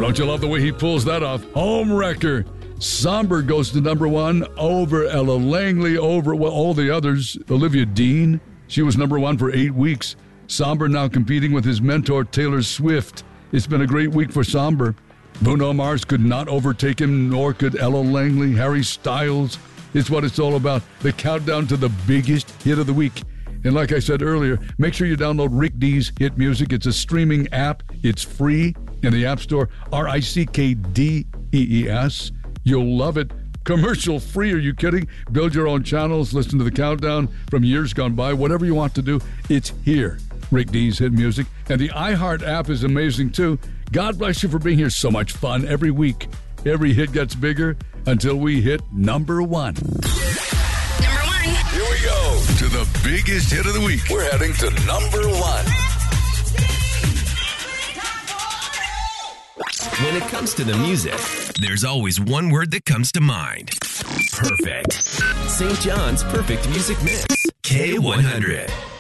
don't you love the way he pulls that off? Home wrecker. Somber goes to number 1 over Ella Langley, over all the others. Olivia Dean, she was number 1 for 8 weeks. Somber now competing with his mentor Taylor Swift. It's been a great week for Somber. Bruno Mars could not overtake him, nor could Ella Langley. Harry Styles. It's what it's all about. The countdown to the biggest hit of the week. And like I said earlier, make sure you download Rick D's Hit Music. It's a streaming app. It's free in the App Store. RICKDEES. You'll love it. Commercial free. Are you kidding? Build your own channels. Listen to the countdown from years gone by. Whatever you want to do, it's here. Rick D's Hit Music. And the iHeart app is amazing too. God bless you for being here. So much fun every week. Every hit gets bigger until we hit number 1. Here we go to the biggest hit of the week. We're heading to number 1. When it comes to the music, there's always one word that comes to mind. Perfect. St. John's Perfect Music Mix. K100.